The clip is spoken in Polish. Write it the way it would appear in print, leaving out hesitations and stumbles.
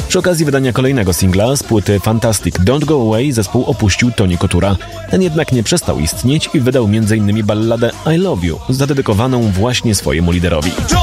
Przy okazji wydania kolejnego singla z płyty Fantastic Don't Go Away zespół opuścił Tony Coutura. Ten jednak nie przestał istnieć i wydał m.in. balladę I Love You, zadedykowaną właśnie swojemu liderowi.